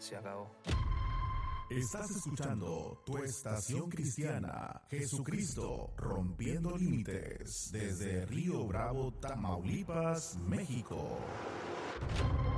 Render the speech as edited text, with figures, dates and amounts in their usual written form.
Se acabó. Estás escuchando tu estación cristiana, Jesucristo rompiendo límites, desde Río Bravo, Tamaulipas, México.